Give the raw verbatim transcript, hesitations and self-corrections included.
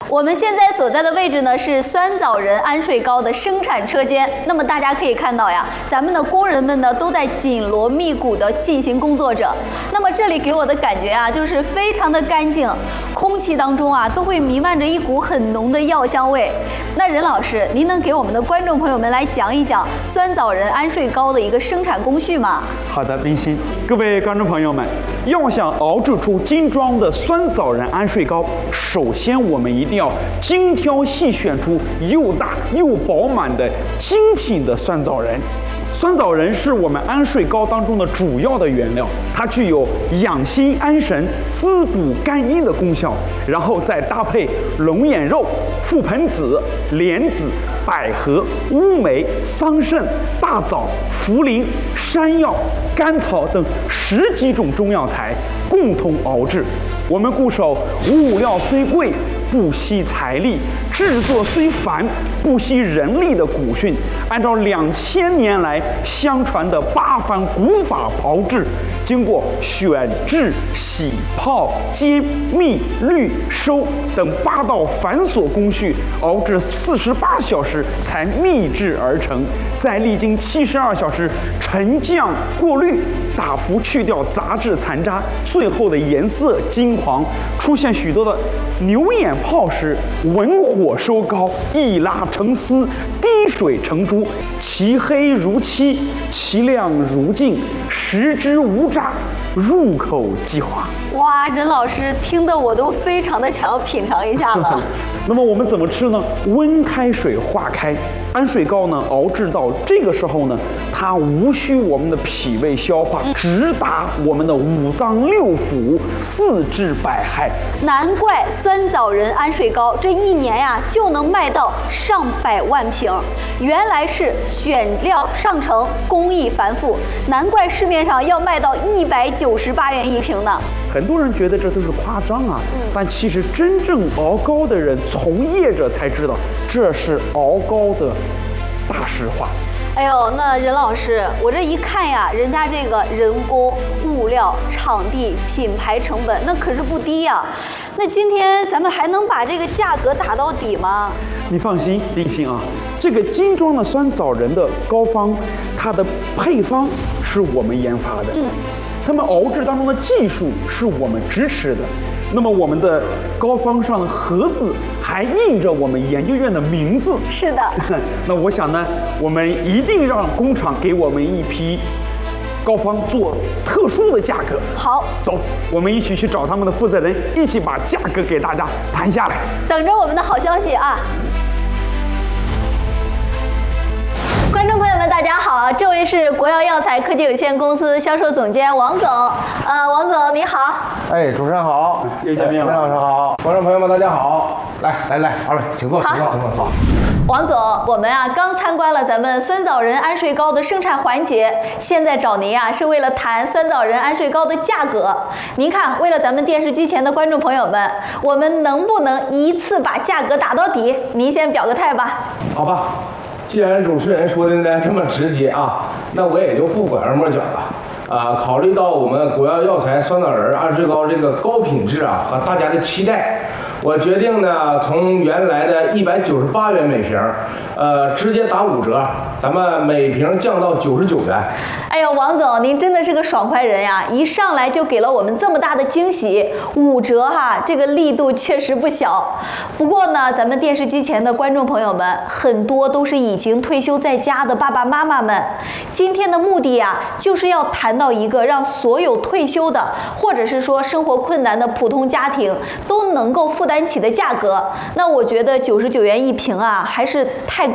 我们现在所在的位置呢是酸枣仁安睡糕的生产车间。那么大家可以看到呀，咱们的工人们呢都在紧锣密鼓地进行工作着。那么这里给我的感觉啊，就是非常的干净，空气当中啊都会弥漫着一股很浓的药香味。那任老师，您能给我们的观众朋友们来讲一讲酸枣仁安睡糕的一个生产工序吗？ 好的，冰心，各位观众朋友们，要想熬制出精装的酸枣仁安睡糕，首先我们一定要精挑细选出又大又饱满的精品的酸枣仁。酸枣仁是我们安睡糕当中的主要的原料，它具有养心安神、滋补肝阴的功效，然后再搭配龙眼肉、覆盆子、莲子、百合、乌梅、桑葚、大枣、茯苓、山药、甘草等十几种中药材共同熬制。我们固守物料虽贵，不惜财力；制作虽繁，不惜人力的古训，按照两千年来相传的八番古法炮制，经过选制、洗、泡、煎、蜜、滤、收等八道繁琐工序，熬制四十八小时才秘制而成，再历经七十二小时沉降过滤，大幅去掉杂质残渣，最后的颜色金黄，出现许多的牛眼泡时，文火收膏，一拉成丝，滴水成珠，其黑如漆，其亮如镜，食之无渣，入口即化。 哇，任老师听得我都非常的想要品尝一下了。 那么我们怎么吃呢？温开水化开，安睡糕呢熬制到这个时候呢，它无需我们的脾胃消化，直达我们的五脏六腑、四肢百骸。 难怪酸枣仁安睡糕这一年呀就能卖到上百万瓶，原来是选料上乘，工艺繁复，难怪市面上要卖到一百九十八元一瓶呢。 很多人觉得这都是夸张啊，但其实真正熬糕的人、从业者才知道，这是熬糕的大实话。 哎呦，那任老师，我这一看呀，人家这个人工、物料、场地、品牌成本，那可是不低呀。那今天咱们还能把这个价格打到底吗？ 你放心，冰心啊，这个精装的酸枣仁的膏方，它的配方是我们研发的。嗯。他们熬制当中的技术是我们支持的，那么我们的膏方上的盒子还印着我们研究院的名字。 是的。 那我想呢，我们一定让工厂给我们一批膏方做特殊的价格。 好， 走，我们一起去找他们的负责人，一起把价格给大家谈下来。 等着我们的好消息啊！观众朋友们，大家好，这位是国药药材科技有限公司销售总监王总。呃，王总你好。 哎，主持人好， 又见面了。 任老师好，观众朋友们大家好。来来来，二位请坐，请坐，请坐。好。 王总，我们啊刚参观了咱们酸枣仁安睡糕的生产环节，现在找您啊是为了谈酸枣仁安睡糕的价格。您看，为了咱们电视机前的观众朋友们，我们能不能一次把价格打到底？您先表个态吧。 好吧。既然主持人说的呢这么直接啊，那我也就不拐弯抹角了。啊，考虑到我们国药药材酸枣仁安睡糕这个高品质啊和大家的期待，我决定呢从原来的一百九十八元每瓶，呃，直接打五折，咱们每瓶降到九十九元。 哎呦，王总，您真的是个爽快人呀！一上来就给了我们这么大的惊喜，五折哈，这个力度确实不小。不过呢，咱们电视机前的观众朋友们，很多都是已经退休在家的爸爸妈妈们。今天的目的呀，就是要谈到一个让所有退休的，或者是说生活困难的普通家庭都能够负担起的价格。那我觉得九十九元一瓶啊，还是太